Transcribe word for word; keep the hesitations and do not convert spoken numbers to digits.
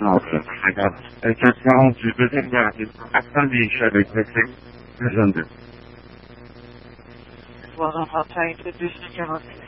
altı Haydar Erkekler Cübbetin Verdi Aktan bir işe beklesin Üzündü Valla Hatay'da düşünce vakti